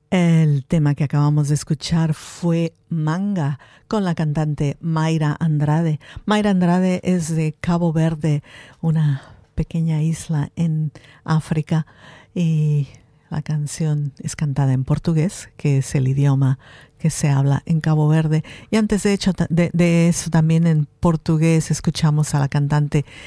El tema que acabamos de escuchar fue Manga con la cantante Mayra Andrade. Mayra Andrade es de Cabo Verde, una pequeña isla en África, y la canción es cantada en portugués, que es el idioma que se habla en Cabo Verde. Y antes de eso también en portugués escuchamos a la cantante